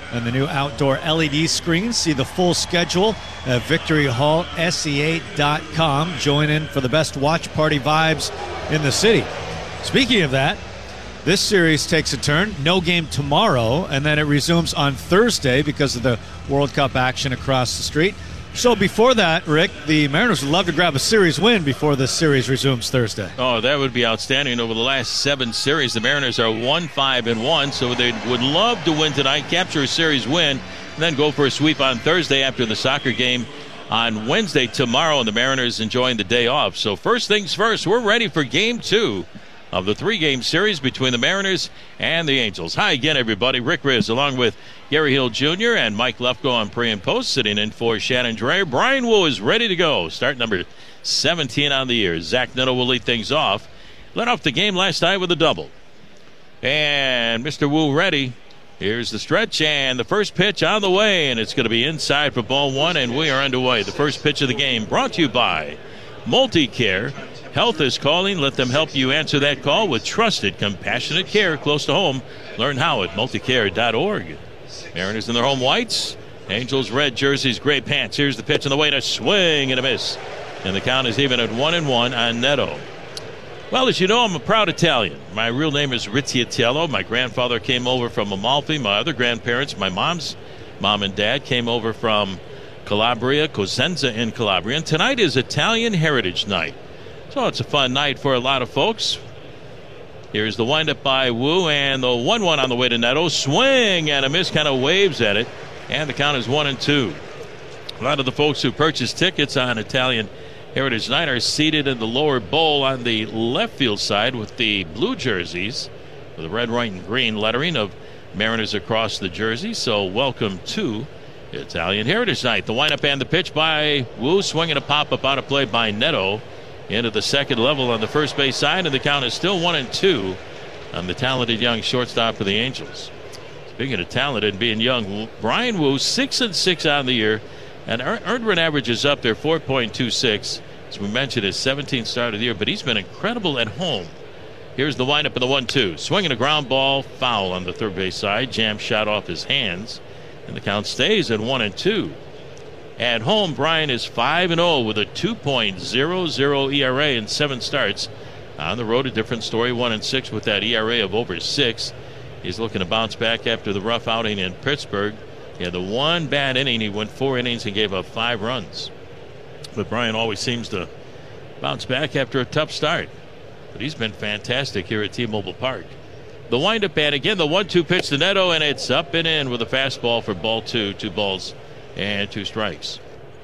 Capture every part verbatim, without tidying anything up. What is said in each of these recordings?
and the new outdoor L E D screens. See the full schedule at victory hall S E A dot com. Join in for the best watch party vibes in the city. Speaking of that, this series takes a turn. No game tomorrow, and then it resumes on Thursday because of the World Cup action across the street. So before that, Rick, the Mariners would love to grab a series win before this series resumes Thursday. Oh, that would be outstanding. Over the last seven series, the Mariners are one five and one, so they would love to win tonight, capture a series win, and then go for a sweep on Thursday after the soccer game on Wednesday tomorrow, and the Mariners enjoying the day off. So first things first, we're ready for game two of the three-game series between the Mariners and the Angels. Hi again, everybody. Rick Riz along with Gary Hill Junior and Mike Lefko on pre and post, sitting in for Shannon Dreyer. Brian Wu is ready to go. Start number seventeen on the year. Zach Neto will lead things off. Led off the game last night with a double. And Mister Wu ready. Here's the stretch and the first pitch on the way, and it's going to be inside for ball one, and we are underway. The first pitch of the game brought to you by MultiCare. Health is calling. Let them help you answer that call with trusted, compassionate care close to home. Learn how at multicare dot org. Mariners in their home whites. Angels red jerseys, gray pants. Here's the pitch on the way to swing and a miss. And the count is even at one and one on Neto. Well, as you know, I'm a proud Italian. My real name is Rizziatello. My grandfather came over from Amalfi. My other grandparents, my mom's mom and dad, came over from Calabria, Cosenza in Calabria. And tonight is Italian Heritage Night. So it's a fun night for a lot of folks. Here's the windup by Wu, and the one one on the way to Neto. Swing and a miss, kind of waves at it. And the count is one and two. A lot of the folks who purchased tickets on Italian Heritage Night are seated in the lower bowl on the left field side with the blue jerseys, with the red, white, and green lettering of Mariners across the jersey. So welcome to Italian Heritage Night. The windup and the pitch by Wu, swinging a pop-up on a play by Neto into the second level on the first base side, and the count is still one and two on the talented young shortstop for the Angels. Speaking of talented and being young, Brian Wu, six and six on the year, and earned run average is up there, four point two six. As we mentioned, his seventeenth start of the year, but he's been incredible at home. Here's the windup and the one two. Swinging a ground ball, foul on the third base side. Jam shot off his hands, and the count stays at one and two. At home, Brian is five and oh with a two point oh oh E R A in seven starts. On the road, a different story, one and six with that E R A of over six. He's looking to bounce back after the rough outing in Pittsburgh. He had the one bad inning. He went four innings and gave up five runs. But Brian always seems to bounce back after a tough start. But he's been fantastic here at T-Mobile Park. The windup, and again, the one two pitch to Neto, and it's up and in with a fastball for ball two. Two balls and two strikes.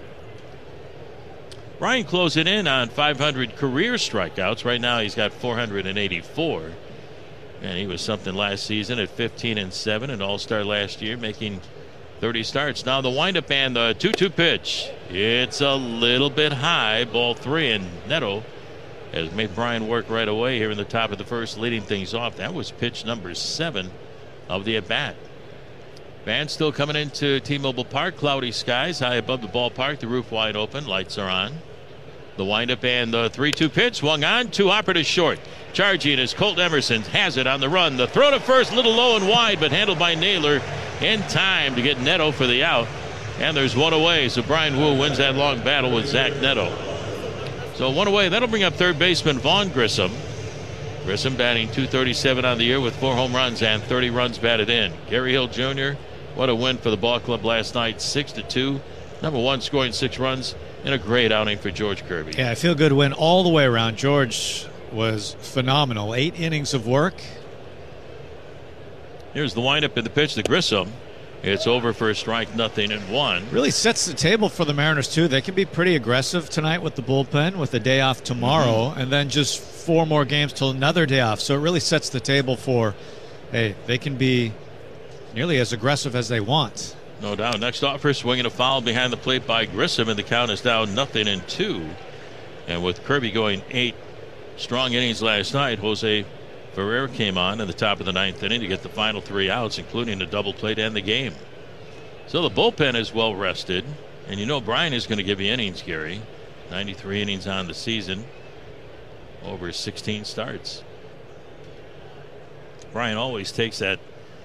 Brian closing in on five hundred career strikeouts. Right now he's got four hundred eighty-four. And he was something last season at fifteen and seven, an all-star last year, making thirty starts. Now the windup and the two two pitch. It's a little bit high, ball three, and Neto has made Brian work right away here in the top of the first, leading things off. That was pitch number seven of the at-bat. Fans still coming into T-Mobile Park. Cloudy skies high above the ballpark. The roof wide open. Lights are on. The windup and the three two pitch. Swung on. Two hopper to short. Charging as Colt Emerson has it on the run. The throw to first, a little low and wide, but handled by Naylor in time to get Neto for the out. And there's one away. So Brian Wu wins that long battle with Zach Neto. So one away. That'll bring up third baseman Vaughn Grissom. Grissom batting two thirty-seven on the year with four home runs and thirty runs batted in. Gary Hill Junior, what a win for the ball club last night, six to two. Number one, scoring six runs in a great outing for George Kirby. Yeah, I feel good win all the way around. George was phenomenal. Eight innings of work. Here's the windup and the pitch to Grissom. It's over for a strike, nothing and one. Really sets the table for the Mariners, too. They can be pretty aggressive tonight with the bullpen, with the day off tomorrow, mm-hmm. and then just four more games till another day off. So it really sets the table for, hey, they can be nearly as aggressive as they want. No doubt. Next offer, swinging a foul behind the plate by Grissom, and the count is down nothing and two. And with Kirby going eight strong innings last night, Jose Ferrer came on in the top of the ninth inning to get the final three outs, including a double play to end the game. So the bullpen is well rested, and you know Brian is going to give you innings, Gary. ninety-three innings on the season, over sixteen starts. Brian always takes that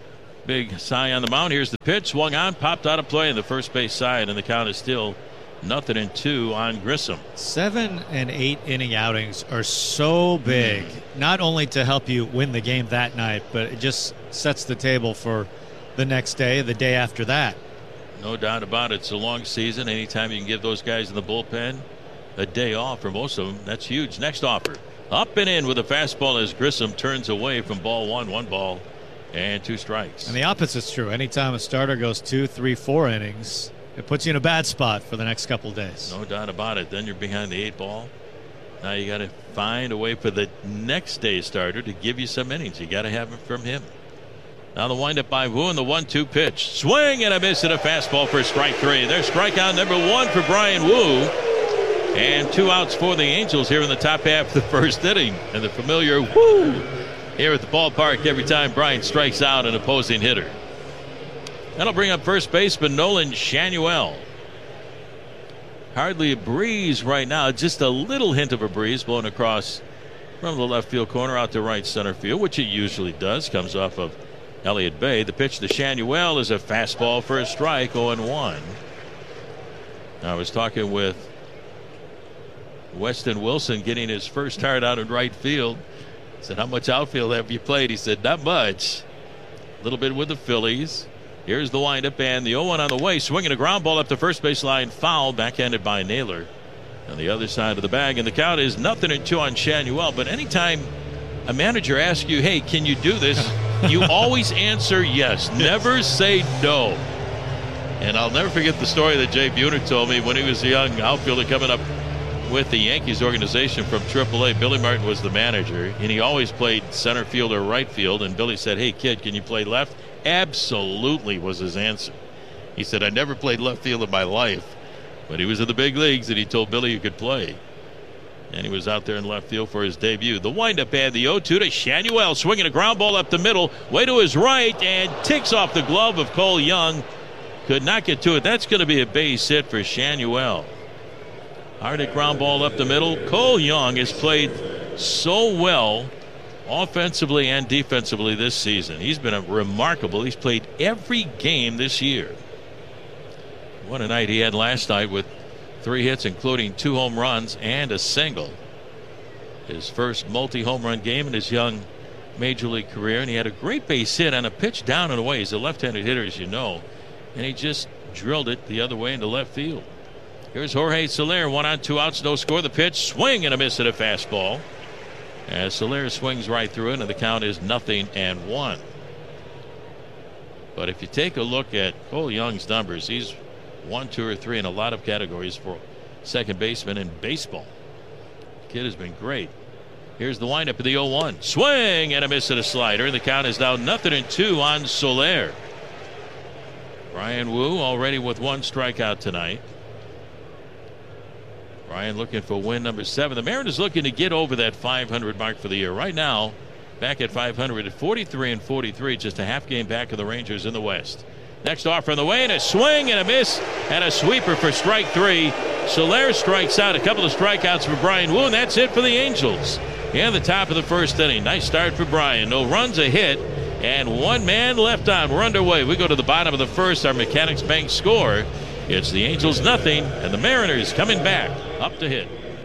Big Cy on the mound. Here's the pitch. Swung on, popped out of play on the first base side, and the count is still nothing in two on Grissom. Seven and eight inning outings are so big, not only to help you win the game that night, but it just sets the table for the next day, the day after that. No doubt about it. It's a long season. Anytime you can give those guys in the bullpen a day off for most of them, that's huge. Next offer. Up and in with a fastball as Grissom turns away from ball one. One ball and two strikes. And the opposite's true. Anytime a starter goes two, three, four innings, it puts you in a bad spot for the next couple of days. No doubt about it. Then you're behind the eight ball. Now you got to find a way for the next day starter to give you some innings. You got to have it from him. Now the windup by Wu and the one two pitch. Swing and a miss at a fastball for strike three. There's strikeout number one for Brian Wu. And two outs for the Angels here in the top half of the first inning. And the familiar woo here at the ballpark every time Brian strikes out an opposing hitter. That'll bring up first baseman Nolan Schanuel. Hardly a breeze right now. Just a little hint of a breeze blowing across from the left field corner out to right center field, which it usually does. Comes off of Elliott Bay. The pitch to Schanuel is a fastball for a strike, oh and one. I was talking with Weston Wilson getting his first start out in right field. I said, how much outfield have you played? He said, not much. A little bit with the Phillies. Here's the windup and the oh one on the way. Swinging a ground ball up the first baseline. Foul, backhanded by Naylor on the other side of the bag. And the count is nothing and two on Schanuel. But anytime a manager asks you, hey, can you do this? You always answer yes. Never say no. And I'll never forget the story that Jay Buhner told me when he was a young outfielder coming up with the Yankees organization from triple A. Billy Martin was the manager, and he always played center field or right field. And Billy said, hey, kid, can you play left? Absolutely was his answer. He said, I never played left field in my life, but he was in the big leagues, and he told Billy he could play. And he was out there in left field for his debut. The windup and the oh two to Schanuel, swinging a ground ball up the middle, way to his right, and ticks off the glove of Cole Young. Could not get to it. That's going to be a base hit for Schanuel. Hard hit ground ball up the middle. Cole Young has played so well offensively and defensively this season. He's been a remarkable. He's played every game this year. What a night he had last night with three hits, including two home runs and a single. His first multi-home run game in his young major league career, and he had a great base hit on a pitch down and away. He's a left-handed hitter, as you know, and he just drilled it the other way into left field. Here's Jorge Soler, one on, two outs, no score. The pitch, swing and a miss at a fastball. As Soler swings right through it, and the count is nothing and one. But if you take a look at Cole Young's numbers, he's one, two, or three in a lot of categories for second baseman in baseball. The kid has been great. Here's the windup of the oh one. Swing and a miss at a slider. The count is now nothing and two on Soler. Brian Wu already with one strikeout tonight. Brian looking for win number seven. The Mariners looking to get over that five hundred mark for the year. Right now, back at five hundred at forty-three and forty-three, just a half game back of the Rangers in the West. Next offer on the way, and a swing and a miss and a sweeper for strike three. Soler strikes out. A couple of strikeouts for Brian Wu, and that's it for the Angels. And the top of the first inning. Nice start for Brian. No runs, a hit, and one man left on. We're underway. We go to the bottom of the first. Our Mechanics Bank score. It's the Angels nothing, and the Mariners coming back up to hit.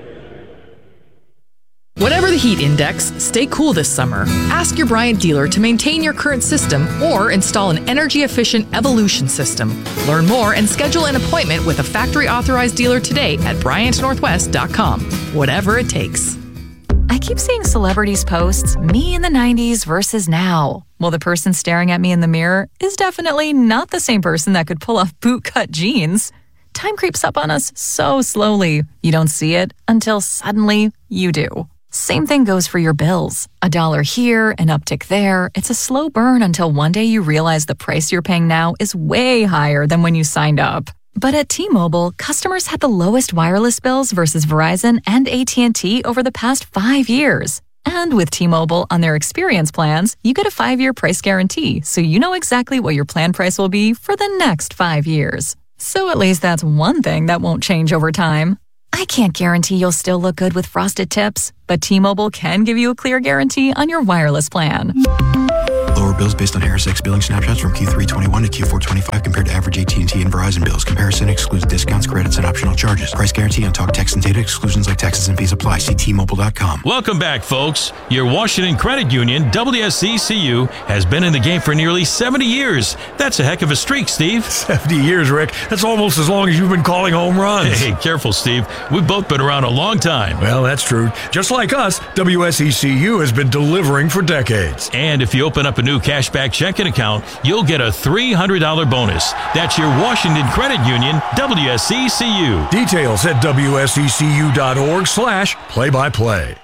Whatever the heat index, stay cool this summer. Ask your Bryant dealer to maintain your current system or install an energy-efficient Evolution system. Learn more and schedule an appointment with a factory-authorized dealer today at Bryant Northwest dot com. Whatever it takes. I keep seeing celebrities post me in the nineties versus now. Well, the person staring at me in the mirror is definitely not the same person that could pull off bootcut jeans. Time creeps up on us so slowly. You don't see it until suddenly you do. Same thing goes for your bills. A dollar here, an uptick there. It's a slow burn until one day you realize the price you're paying now is way higher than when you signed up. But at T-Mobile, customers had the lowest wireless bills versus Verizon and A T and T over the past five years. And with T-Mobile on their experience plans, you get a five-year price guarantee, so you know exactly what your plan price will be for the next five years. So at least that's one thing that won't change over time. I can't guarantee you'll still look good with frosted tips, but T-Mobile can give you a clear guarantee on your wireless plan. The lower bills based on Harris X billing snapshots from Q three twenty-one to Q four twenty-five compared to average A T and T and Verizon bills. Comparison excludes discounts, credits, and optional charges. Price guarantee on talk, text, and data exclusions like taxes and fees apply. See T Mobile dot com. Welcome back, folks. Your Washington Credit Union, W S E C U, has been in the game for nearly seventy years. That's a heck of a streak, Steve. seventy years, Rick. That's almost as long as you've been calling home runs. Hey, careful, Steve. We've both been around a long time. Well, that's true. Just like us, W S E C U has been delivering for decades. And if you open up a new cashback checking account, you'll get a three hundred dollars bonus. That's your Washington Credit Union, W S E C U. Details at W S E C U dot org slash play-by-play.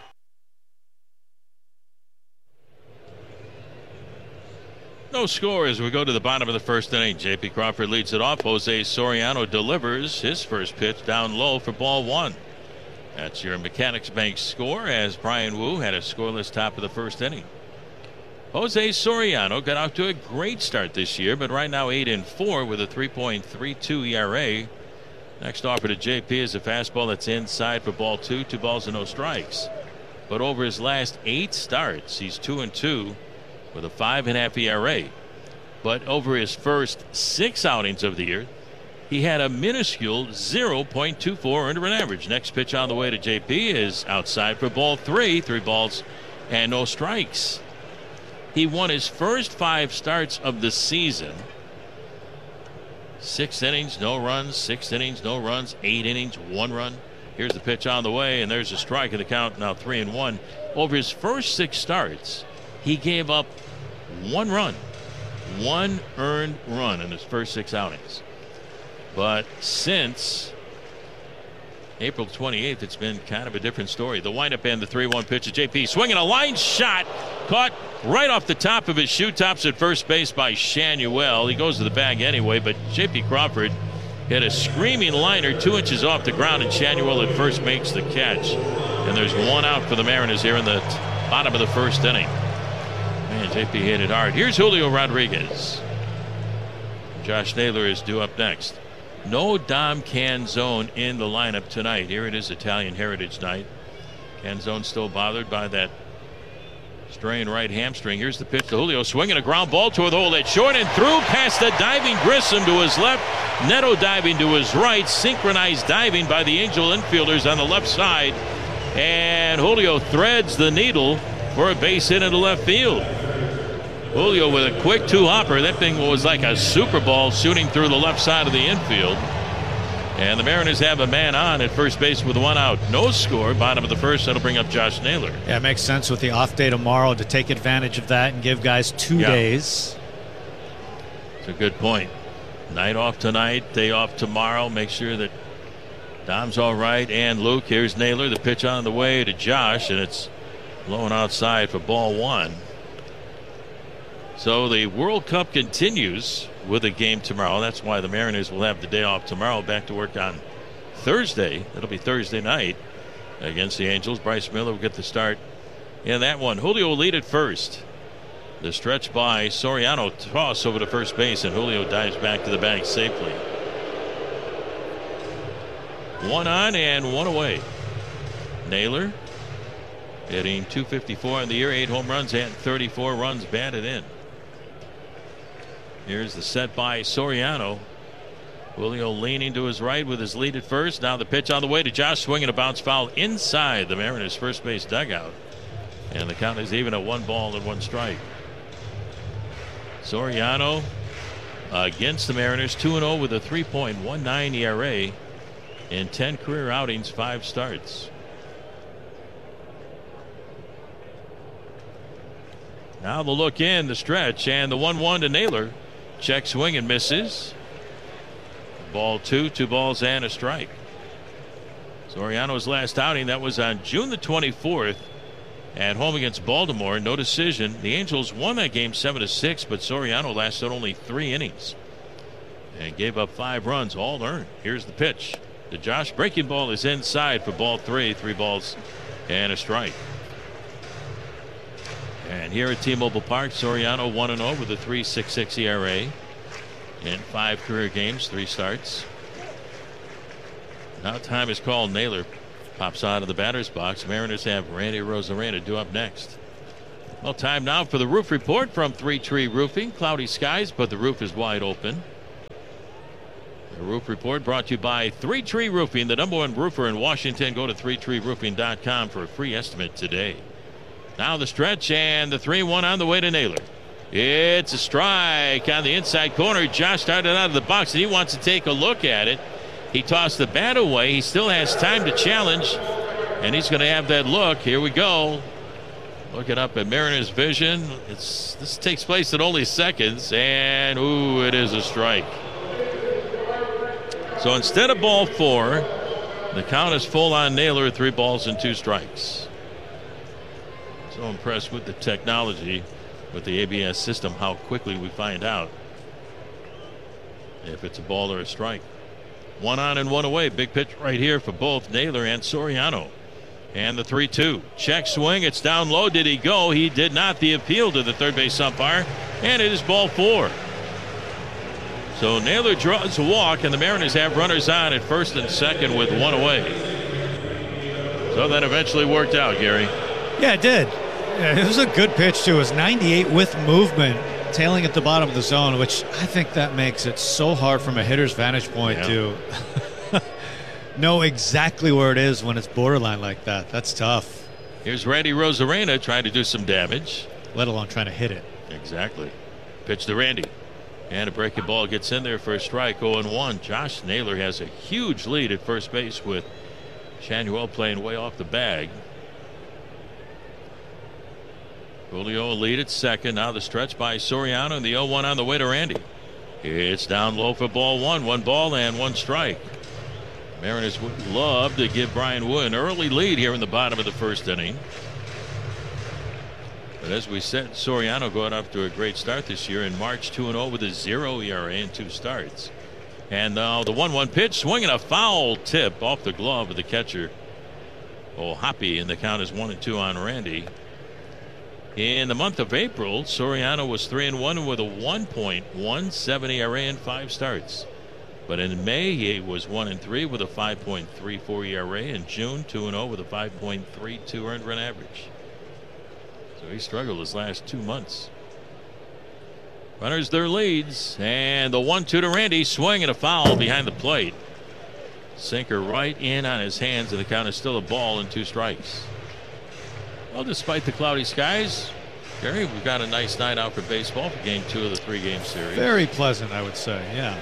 No score as we go to the bottom of the first inning. J P. Crawford leads it off. Jose Soriano delivers his first pitch down low for ball one. That's your Mechanics Bank score as Brian Wu had a scoreless top of the first inning. Jose Soriano got out to a great start this year, but right now eight and four with a three point three two E R A. Next offer to J P is a fastball that's inside for ball two, two balls and no strikes. But over his last eight starts, he's two and two with a five and a half E R A. But over his first six outings of the year, he had a minuscule zero point two four earned run average. Next pitch on the way to J P is outside for ball three, three balls and no strikes. He won his first five starts of the season. Six innings, no runs. Six innings, no runs. Eight innings, one run. Here's the pitch on the way, and there's a strike in the count, now three and one. Over his first six starts, he gave up one run, one earned run in his first six outings. But since April twenty-eighth, it's been kind of a different story. The windup and the three one pitch to J P, swinging a line shot, caught right off the top of his shoe tops at first base by Shanuel. He goes to the bag anyway, but J P. Crawford hit a screaming liner two inches off the ground, and Shanuel at first makes the catch. And there's one out for the Mariners here in the bottom of the first inning. Man, J P hit it hard. Here's Julio Rodriguez. Josh Naylor is due up next. No Dom Canzone in the lineup tonight. Here it is, Italian Heritage Night. Canzone still bothered by that strained right hamstring. Here's the pitch to Julio, swinging a ground ball toward the hole at short and through past the diving Grissom to his left. Neto diving to his right. Synchronized diving by the Angel infielders on the left side. And Julio threads the needle for a base hit into left field. Julio with a quick two-hopper. That thing was like a Super Bowl shooting through the left side of the infield. And the Mariners have a man on at first base with one out. No score. Bottom of the first. That'll bring up Josh Naylor. Yeah, it makes sense with the off day tomorrow to take advantage of that and give guys two yeah. days. It's a good point. Night off tonight, day off tomorrow. Make sure that Dom's all right. And Luke, here's Naylor. The pitch on the way to Josh, and it's blowing outside for ball one. So the World Cup continues with a game tomorrow. That's why the Mariners will have the day off tomorrow. Back to work on Thursday. It'll be Thursday night against the Angels. Bryce Miller will get the start in that one. Julio will lead at first. The stretch by Soriano, toss over to first base, and Julio dives back to the bag safely. One on and one away. Naylor hitting two fifty-four in the year, eight home runs and thirty-four runs batted in. Here's the set by Soriano. Julio leaning to his right with his lead at first. Now the pitch on the way to Josh, swinging a bounce foul inside the Mariners' first base dugout. And the count is even at one ball and one strike. Soriano against the Mariners, two and oh with a three point one nine E R A in ten career outings, five starts. Now the look in, the stretch, and the one one to Naylor. Check swing and misses. Ball two, two balls and a strike. Soriano's last outing, that was on June the twenty-fourth at home against Baltimore. No decision. The Angels won that game seven to six, but Soriano lasted only three innings and gave up five runs, all earned. Here's the pitch. The Josh breaking ball is inside for ball three, three balls and a strike. And here at T-Mobile Park, Soriano one and oh with a three point six six E R A in five career games, three starts. Now time is called. Naylor pops out of the batter's box. Mariners have Randy Arozarena due up next. Well, time now for the roof report from Three Tree Roofing. Cloudy skies, but the roof is wide open. The roof report brought to you by Three Tree Roofing, the number one roofer in Washington. Go to three tree roofing dot com for a free estimate today. Now the stretch and the three one on the way to Naylor. It's a strike on the inside corner. Josh started out of the box and he wants to take a look at it. He tossed the bat away. He still has time to challenge, and he's going to have that look. Here we go. Looking up at Mariners vision. It's this takes place in only seconds, and ooh, it is a strike. So instead of ball four, the count is full on Naylor, three balls and two strikes. So impressed with the technology with the A B S system, how quickly we find out if it's a ball or a strike. One on and one away. Big pitch right here for both Naylor and Soriano. And the three two. Check swing. It's down low. Did he go? He did not. The appeal to the third base umpire. And it is ball four. So Naylor draws a walk, and the Mariners have runners on at first and second with one away. So that eventually worked out, Gary. Yeah, it did. Yeah, it was a good pitch, too. It was ninety-eight with movement, tailing at the bottom of the zone, which I think that makes it so hard from a hitter's vantage point yeah. to know exactly where it is when it's borderline like that. That's tough. Here's Randy Rosarena trying to do some damage. Let alone trying to hit it. Exactly. Pitch to Randy. And a breaking ball gets in there for a strike. oh and one. Josh Naylor has a huge lead at first base with Chanuel playing way off the bag. Julio lead at second. Now the stretch by Soriano, and the oh one on the way to Randy. It's down low for ball one. One ball and one strike. Mariners would love to give Brian Wood an early lead here in the bottom of the first inning. But as we said, Soriano going off to a great start this year in March, two and oh with a zero E R A in two starts. And now the one one pitch, swinging a foul tip off the glove of the catcher. Oh, Hoppy, and the count is one and two on Randy. In the month of April, Soriano was three and one with a one point one seven E R A in five starts. But in May, he was one and three with a five point three four E R A. In June, two and oh with a five point three two earned run average. So he struggled his last two months. Runners their leads, and the one two to Randy, swing and a foul behind the plate. Sinker right in on his hands, and the count is still a ball and two strikes. Well, despite the cloudy skies, Gary, we've got a nice night out for baseball for game two of the three-game series. Very pleasant, I would say, yeah.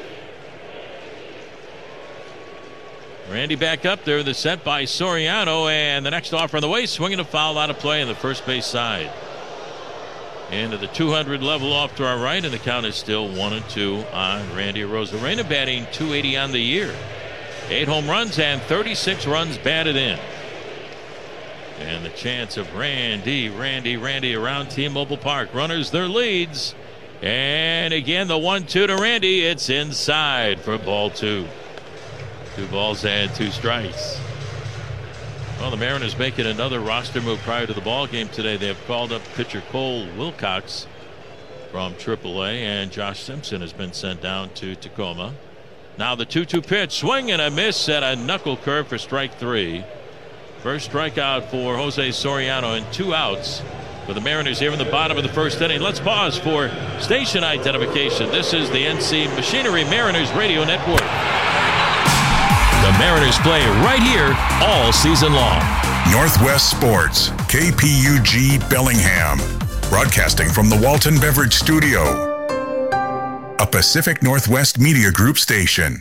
Randy back up there, the set by Soriano, and the next offer on the way, swinging a foul out of play on the first base side. Into the two hundred level off to our right, and the count is still one and two on Randy Rosarena, batting two eighty on the year. Eight home runs and thirty-six runs batted in. And the chance of Randy, Randy, Randy around T-Mobile Park. Runners their leads. And again, the one two to Randy. It's inside for ball two. Two balls and two strikes. Well, the Mariners making another roster move prior to the ball game today. They have called up pitcher Cole Wilcox from triple A, and Josh Simpson has been sent down to Tacoma. Now the two two pitch, swing and a miss at a knuckle curve for strike three. First strikeout for Jose Soriano, and two outs for the Mariners here in the bottom of the first inning. Let's pause for station identification. This is the N C Machinery Mariners Radio Network. The Mariners play right here all season long. Northwest Sports, K P U G Bellingham. Broadcasting from the Walton Beverage Studio. A Pacific Northwest Media Group station.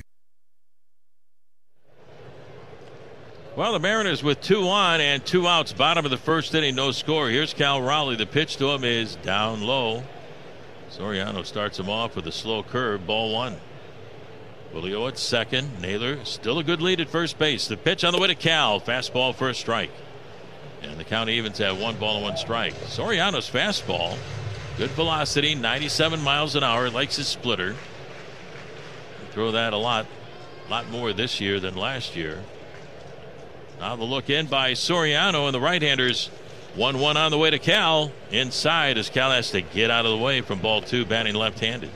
Well, the Mariners with two on and two outs, bottom of the first inning, no score. Here's Cal Raleigh. The pitch to him is down low. Soriano starts him off with a slow curve, ball one. Julio at second. Naylor still a good lead at first base. The pitch on the way to Cal. Fastball for a strike. And the count evens at one ball and one strike. Soriano's fastball, good velocity, ninety-seven miles an hour. Likes his splitter. Throw that a lot, lot more this year than last year. Now the look in by Soriano, and the right-handers one one on the way to Cal. Inside as Cal has to get out of the way from ball two, batting left-handed.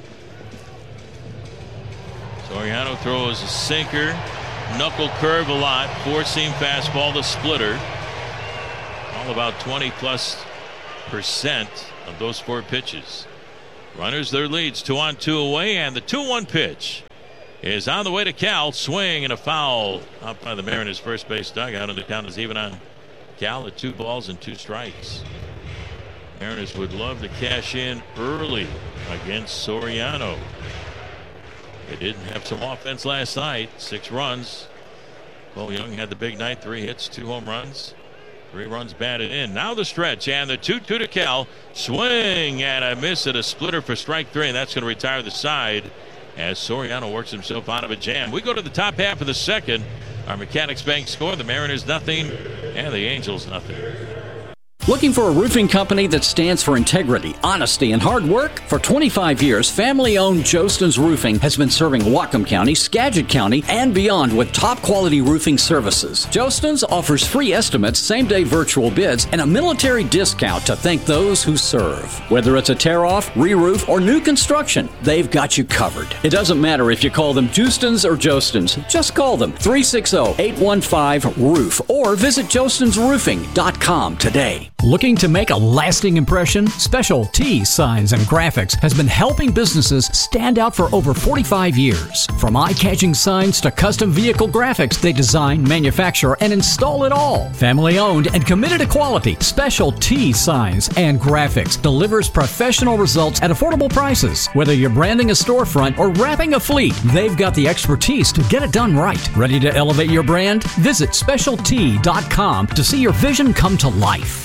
Soriano throws a sinker, knuckle curve a lot, four-seam fastball, the splitter. All about twenty plus percent of those four pitches. Runners their leads, two on, two away, and the two one pitch is on the way to Cal. Swing and a foul up by the Mariners' first base dugout, and the count is even on Cal at two balls and two strikes. Mariners would love to cash in early against Soriano. They didn't have some offense last night. Six runs. Cole Young had the big night. Three hits, two home runs. Three runs batted in. Now the stretch and the two two to Cal. Swing and a miss at a splitter for strike three, and that's going to retire the side as Soriano works himself out of a jam. We go to the top half of the second. Our Mechanics Bank score: the Mariners nothing and the Angels nothing. Looking for a roofing company that stands for integrity, honesty, and hard work? For twenty-five years, family-owned Jostens Roofing has been serving Whatcom County, Skagit County, and beyond with top-quality roofing services. Jostens offers free estimates, same-day virtual bids, and a military discount to thank those who serve. Whether it's a tear-off, re-roof, or new construction, they've got you covered. It doesn't matter if you call them Jostens or Jostens. Just call them three six zero, eight one five, roof or visit jostens roofing dot com today. Looking to make a lasting impression? Special T Signs and Graphics has been helping businesses stand out for over forty-five years. From eye-catching signs to custom vehicle graphics, they design, manufacture, and install it all. Family-owned and committed to quality, Special T Signs and Graphics delivers professional results at affordable prices. Whether you're branding a storefront or wrapping a fleet, they've got the expertise to get it done right. Ready to elevate your brand? Visit special t dot com to see your vision come to life.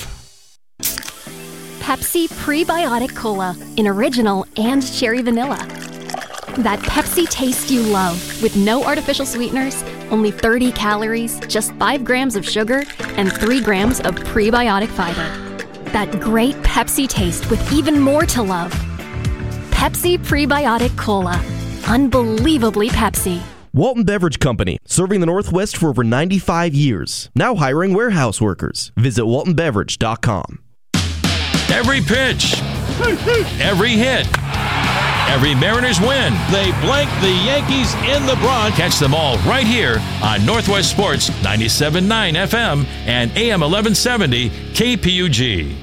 Pepsi Prebiotic Cola in original and cherry vanilla. That Pepsi taste you love with no artificial sweeteners, only thirty calories, just five grams of sugar, and three grams of prebiotic fiber. That great Pepsi taste with even more to love. Pepsi Prebiotic Cola. Unbelievably Pepsi. Walton Beverage Company, serving the Northwest for over ninety-five years. Now hiring warehouse workers. Visit walton beverage dot com. Every pitch, every hit, every Mariners win. They blank the Yankees in the Bronx. Catch them all right here on Northwest Sports ninety-seven point nine F M and A M eleven seventy K P U G.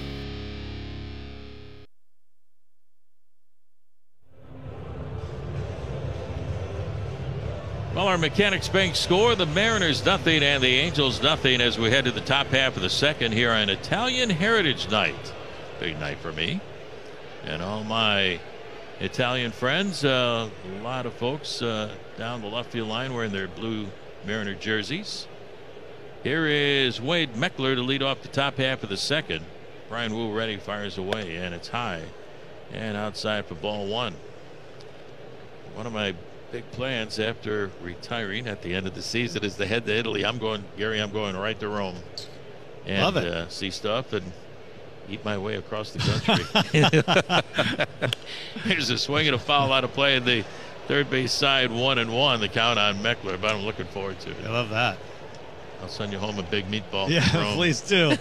Well, our Mechanics Bank score: the Mariners nothing and the Angels nothing as we head to the top half of the second here on Italian Heritage Night. Big night for me and all my Italian friends. Uh, a lot of folks uh, down the left field line wearing their blue Mariner jerseys. Here is Wade Meckler to lead off the top half of the second. Brian Wu ready, fires away, and it's high and outside for ball one. One of my big plans after retiring at the end of the season is to head to Italy. I'm going, Gary, I'm going right to Rome and Love it. Uh, see stuff and eat my way across the country. Here's a swing and a foul out of play in the third base side, one and one. The count on Meckler, but I'm looking forward to it. I love that. I'll send you home a big meatball. Yeah, please do.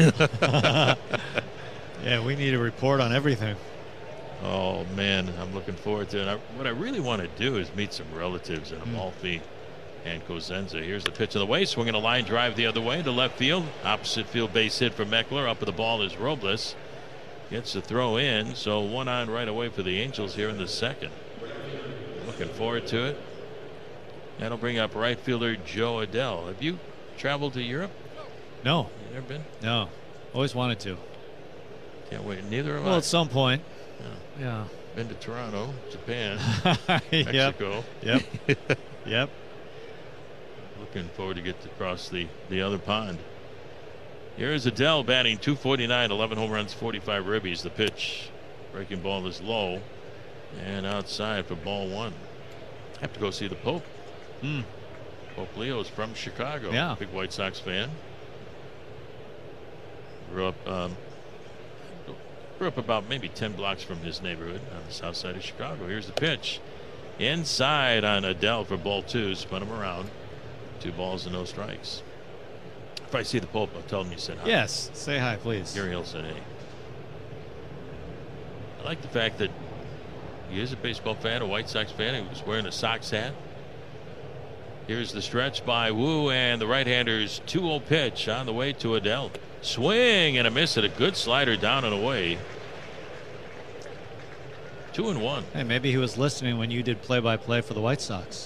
Yeah, we need a report on everything. Oh man, I'm looking forward to it. I, what I really want to do is meet some relatives in Amalfi and Cosenza. Here's the pitch of the way, swinging a line drive the other way to left field. Opposite field base hit for Meckler. Up with the ball is Robles. Gets the throw in, so one on right away for the Angels here in the second. Looking forward to it. That'll bring up right fielder Joe Adell. Have you traveled to Europe? No. You never been? No. Always wanted to. Can't wait. Neither have I. Well, at some point. Yeah. Yeah. Been to Toronto, Japan, Yep. Mexico. Yep. Yep. Looking forward to get to cross the, the other pond. Here's Adell batting two forty-nine, eleven home runs, forty-five ribbies. The pitch, breaking ball is low and outside for ball one. Have to go see the Pope. Mm. Pope Leo's from Chicago. Yeah. Big White Sox fan. Grew up um, grew up about maybe ten blocks from his neighborhood on the south side of Chicago. Here's the pitch. Inside on Adell for ball two. Spun him around. Two balls and no strikes. If I see the Pope, I'll tell him you said hi. Yes. Say hi, please. Gary Hill said hey. I like the fact that he is a baseball fan, a White Sox fan. He was wearing a Sox hat. Here's the stretch by Wu, and the right-hander's two oh pitch on the way to Adell. Swing and a miss at a good slider down and away. Two and one. Hey, maybe he was listening when you did play-by-play for the White Sox.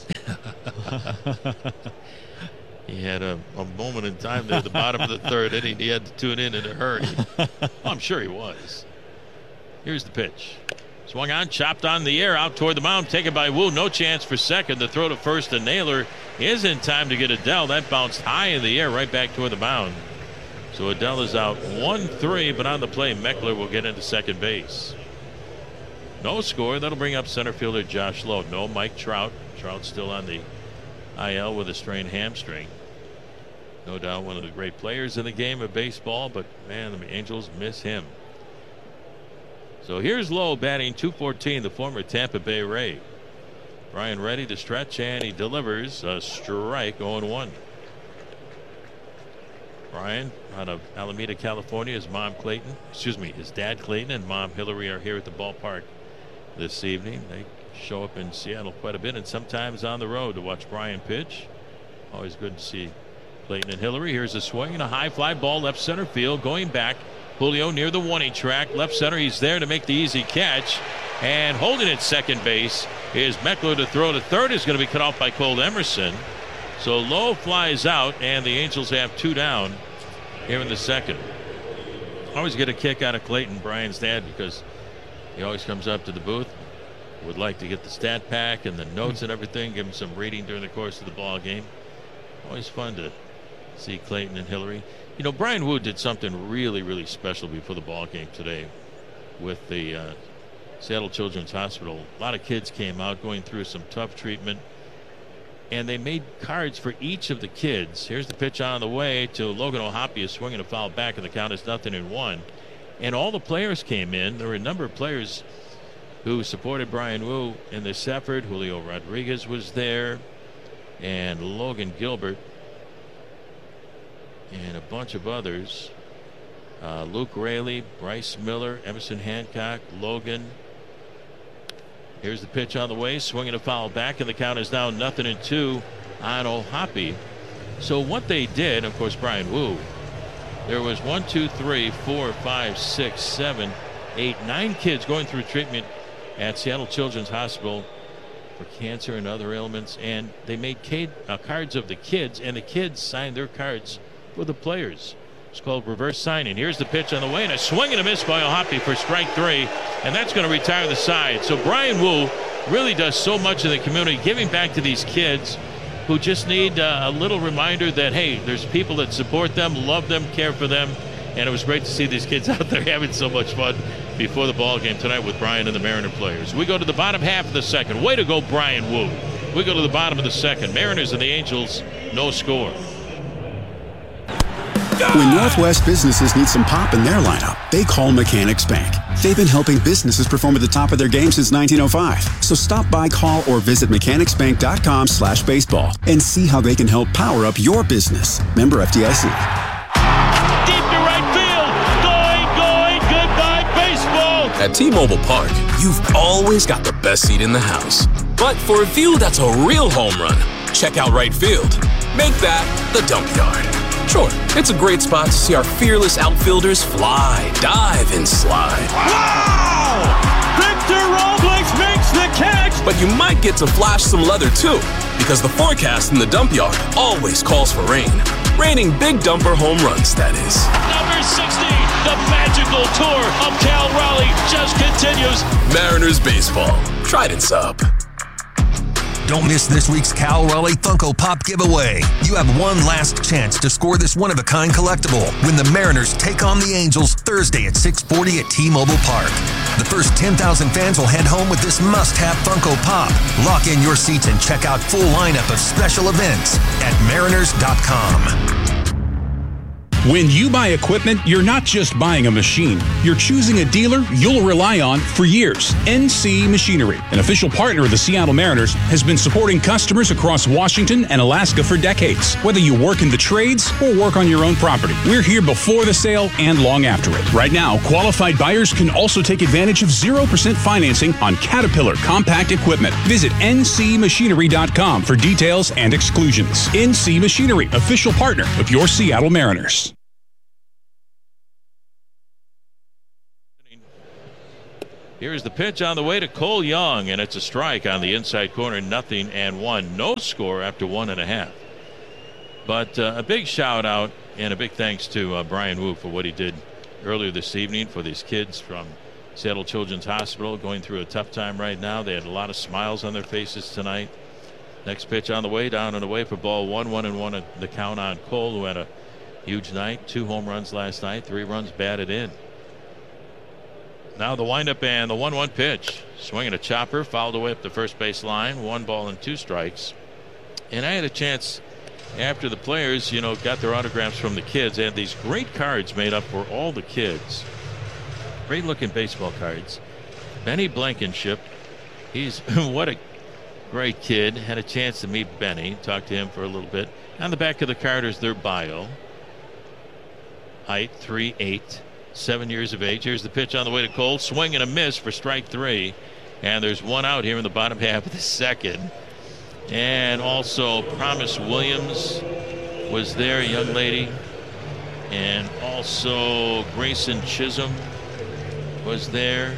He had a, a moment in time there at the bottom of the third inning. He had to tune in in a hurry. Well, I'm sure he was. Here's the pitch. Swung on, chopped on the air, out toward the mound, taken by Wu. No chance for second. The throw to first, and Naylor is in time to get Adell. That bounced high in the air, right back toward the mound. So Adell is out one three, but on the play, Meckler will get into second base. No score. That'll bring up center fielder Josh Lowe. No Mike Trout. Trout's still on the I L with a strained hamstring. No doubt one of the great players in the game of baseball, but man, the Angels miss him. So here's Lowe batting two fourteen, the former Tampa Bay Ray. Brian ready to stretch, and he delivers a strike. oh one. Brian out of Alameda, California. His mom Clayton, excuse me, his dad Clayton and mom Hillary are here at the ballpark this evening. They show up in Seattle quite a bit and sometimes on the road to watch Brian pitch. Always good to see Clayton and Hillary. Here's a swing and a high fly ball left center field. Going back, Julio near the one-inch track. Left center, he's there to make the easy catch. And holding at second base is Meckler. To throw to third is going to be cut off by Cole Emerson. So Lowe flies out, and the Angels have two down here in the second. I always get a kick out of Clayton, Brian's dad, because he always comes up to the booth, would like to get the stat pack and the notes and everything, give him some reading during the course of the ball game. Always fun to see Clayton and Hillary. You know, Brian Wu did something really, really special before the ball game today with the uh, Seattle Children's Hospital. A lot of kids came out going through some tough treatment, and they made cards for each of the kids. Here's the pitch on the way to Logan O'Hoppe, is swinging a foul back, and the count is nothing in one. And all the players came in. There were a number of players who supported Brian Wu in this effort. Julio Rodriguez was there, and Logan Gilbert, and a bunch of others. Uh, Luke Raley, Bryce Miller, Emerson Hancock, Logan. Here's the pitch on the way, swinging a foul back, and the count is now nothing in two on O'Hoppe. So what they did, of course, Brian Wu, there was one, two, three, four, five, six, seven, eight, nine kids going through treatment at Seattle Children's Hospital for cancer and other ailments, and they made kid, uh, cards of the kids, and the kids signed their cards for the players. It's called reverse signing. Here's the pitch on the way, and a swing and a miss by O'Hoppe for strike three, and that's going to retire the side. So Brian Wu really does so much in the community, giving back to these kids who just need uh, a little reminder that, hey, there's people that support them, love them, care for them, and it was great to see these kids out there having so much fun before the ball game tonight with Brian and the Mariner players. We go to the bottom half of the second. Way to go, Brian Wu. We go to the bottom of the second. Mariners and the Angels, no score. When Northwest businesses need some pop in their lineup, they call Mechanics Bank. They've been helping businesses perform at the top of their game since nineteen oh five. So stop by, call, or visit mechanicsbank.com slash baseball and see how they can help power up your business. Member F D I C. Deep to right field. Going, going, goodbye baseball. At T-Mobile Park, you've always got the best seat in the house. But for a view that's a real home run, check out right field. Make that the dump yard. Sure, it's a great spot to see our fearless outfielders fly, dive, and slide. Wow! Victor Robles makes the catch! But you might get to flash some leather too, because the forecast in the dump yard always calls for rain. Raining big dumper home runs, that is. Number sixty, the magical tour of Cal Raleigh just continues. Mariners baseball. Trident's up. Don't miss this week's Cal Raleigh Funko Pop giveaway. You have one last chance to score this one-of-a-kind collectible when the Mariners take on the Angels Thursday at six forty at T-Mobile Park. The first ten thousand fans will head home with this must-have Funko Pop. Lock in your seats and check out full lineup of special events at mariners dot com. When you buy equipment, you're not just buying a machine. You're choosing a dealer you'll rely on for years. N C Machinery, an official partner of the Seattle Mariners, has been supporting customers across Washington and Alaska for decades. Whether you work in the trades or work on your own property, we're here before the sale and long after it. Right now, qualified buyers can also take advantage of zero percent financing on Caterpillar compact equipment. Visit N C machinery dot com for details and exclusions. N C Machinery, official partner of your Seattle Mariners. Here's the pitch on the way to Cole Young, and it's a strike on the inside corner, nothing and one. No score after one and a half. But uh, a big shout out and a big thanks to uh, Brian Wu for what he did earlier this evening for these kids from Seattle Children's Hospital going through a tough time right now. They had a lot of smiles on their faces tonight. Next pitch on the way, down and away for ball one, one and one at the count on Cole, who had a huge night. Two home runs last night, three runs batted in. Now the windup and the one one pitch. Swinging a chopper, fouled away up the first base line. One ball and two strikes. And I had a chance after the players, you know, got their autographs from the kids. They had these great cards made up for all the kids. Great looking baseball cards. Benny Blankenship. He's what a great kid. Had a chance to meet Benny. Talked to him for a little bit. On the back of the card is their bio. Height three eight. Seven years of age. Here's the pitch on the way to Cole. Swing and a miss for strike three. And there's one out here in the bottom half of the second. And also Promise Williams was there, a young lady. And also Grayson Chisholm was there.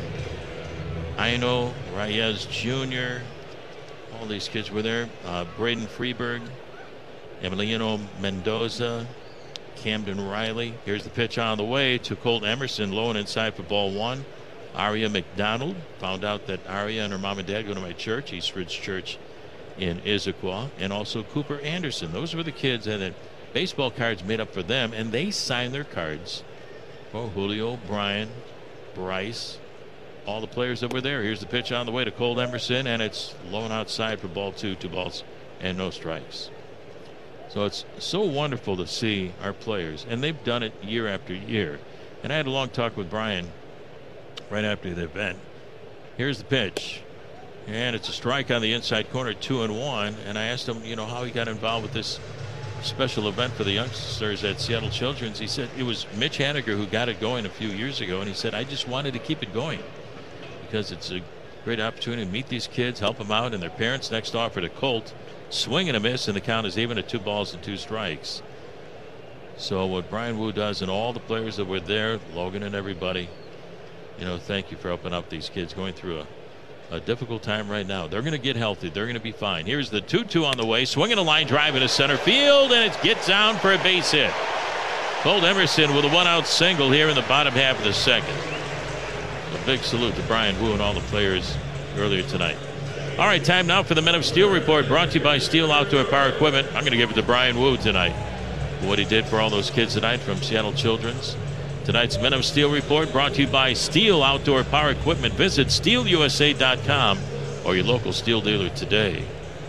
Aino Reyes Junior All these kids were there. Uh, Braden Freeberg, Emiliano Mendoza, Camden Riley. Here's the pitch on the way to Colt Emerson, low and inside for ball one. Aria McDonald. Found out that Aria and her mom and dad go to my church, Eastridge Church in Issaquah. And also Cooper Anderson. Those were the kids that had baseball cards made up for them, and they signed their cards for Julio, Brian, Bryce, all the players that were there. Here's the pitch on the way to Colt Emerson, and it's low and outside for ball two, two balls and no strikes. So it's so wonderful to see our players, and they've done it year after year. And I had a long talk with Brian right after the event. Here's the pitch, and it's a strike on the inside corner, two and one. And I asked him, you know, how he got involved with this special event for the youngsters at Seattle Children's. He said it was Mitch Haniger who got it going a few years ago, and he said, I just wanted to keep it going because it's a great opportunity to meet these kids, help them out, and their parents. Next offer to Colt. Swing and a miss, and the count is even at two balls and two strikes. So what Brian Wu does, and all the players that were there, Logan and everybody, you know, thank you for helping out these kids going through a, a difficult time right now. They're going to get healthy. They're going to be fine. Here's the two two on the way. Swinging a line drive into center field, and it gets down for a base hit. Colt Emerson with a one-out single here in the bottom half of the second. A big salute to Brian Wu and all the players earlier tonight. All right, time now for the Men of Steel report, brought to you by Steel Outdoor Power Equipment. I'm going to give it to Brian Wu tonight for what he did for all those kids tonight from Seattle Children's. Tonight's Men of Steel report brought to you by Steel Outdoor Power Equipment. Visit steel u s a dot com or your local Steel dealer today.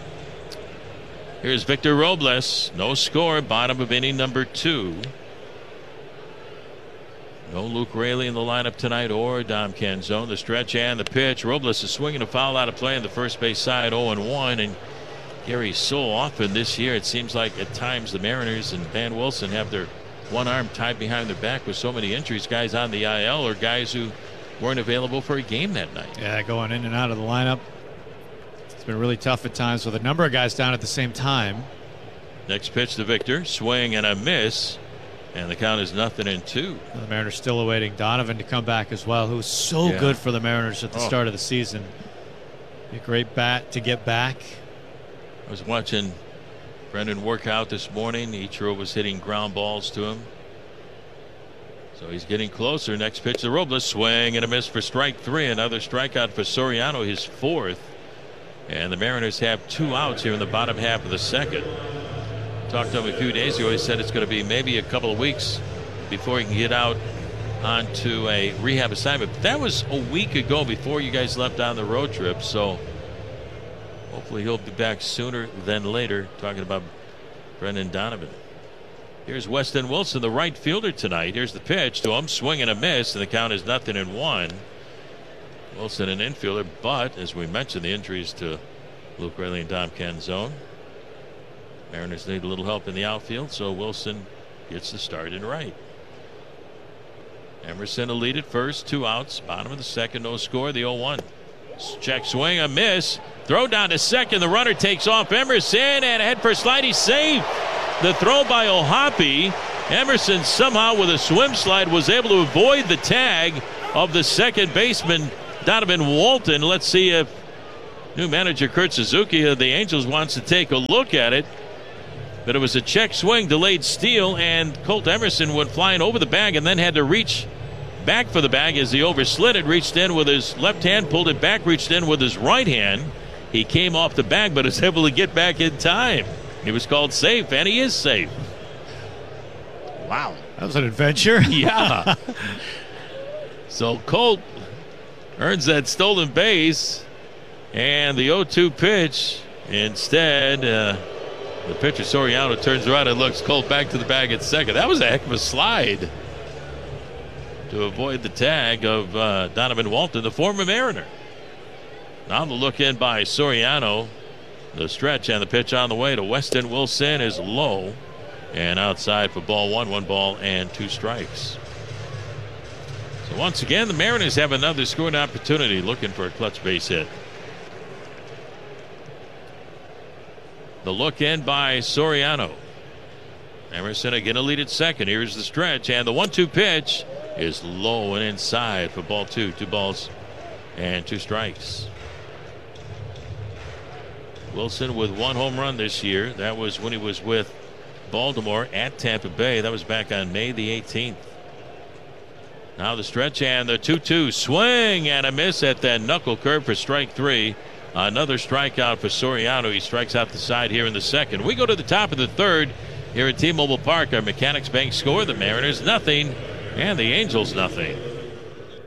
Here's Victor Robles. No score, bottom of inning number two. No Luke Raley in the lineup tonight or Dom Canzone. The stretch and the pitch. Robles is swinging a foul out of play on the first base side, oh and one. And Gary, so often this year it seems like at times the Mariners and Van Wilson have their one arm tied behind their back with so many injuries. Guys on the I L or guys who weren't available for a game that night. Yeah, going in and out of the lineup. It's been really tough at times with a number of guys down at the same time. Next pitch to Victor. Swing and a miss. And the count is nothing in two. The Mariners still awaiting Donovan to come back as well, who was so yeah. good for the Mariners at the oh. start of the season. A great bat to get back. I was watching Brendan work out this morning. Ichiro was hitting ground balls to him. So he's getting closer. Next pitch to Robles. Swing and a miss for strike three. Another strikeout for Soriano, his fourth. And the Mariners have two outs here in the bottom half of the second. Talked to him a few days ago. He said it's going to be maybe a couple of weeks before he can get out onto a rehab assignment. But that was a week ago before you guys left on the road trip. So hopefully he'll be back sooner than later. Talking about Brendan Donovan. Here's Weston Wilson, the right fielder tonight. Here's the pitch to him, swing and a miss, and the count is nothing in one. Wilson, an infielder, but as we mentioned, the injuries to Luke Raley and Dom Canzone. Mariners need a little help in the outfield, so Wilson gets the start in right. Emerson a lead at first, two outs, bottom of the second, no score, the oh one. Check swing, a miss, throw down to second, the runner takes off. Emerson, and head for slide, he's safe. The throw by O'Hoppe. Emerson somehow with a swim slide was able to avoid the tag of the second baseman Donovan Walton. Let's see if new manager Kurt Suzuki of the Angels wants to take a look at it. But it was a check swing, delayed steal, and Colt Emerson went flying over the bag and then had to reach back for the bag as he overslid it, reached in with his left hand, pulled it back, reached in with his right hand. He came off the bag but was able to get back in time. He was called safe, and he is safe. Wow. That was an adventure. Yeah. So Colt earns that stolen base, and the oh two pitch. Instead, uh, the pitcher Soriano turns around and looks Colt back to the bag at second. That was a heck of a slide to avoid the tag of uh, Donovan Walton, the former Mariner. Now the look in by Soriano. The stretch and the pitch on the way to Weston Wilson is low and outside for ball one, one ball and two strikes. So once again, the Mariners have another scoring opportunity, looking for a clutch base hit. The look in by Soriano. Emerson again a lead at second. Here's the stretch, and the one two pitch is low and inside for ball two. Two balls and two strikes. Wilson with one home run this year. That was when he was with Baltimore at Tampa Bay. That was back on May the eighteenth. Now the stretch and the two two swing and a miss at that knuckle curve for strike three. Another strikeout for Soriano. He strikes out the side here in the second. We go to the top of the third here at T-Mobile Park. Our Mechanics Bank score, the Mariners nothing and the Angels nothing.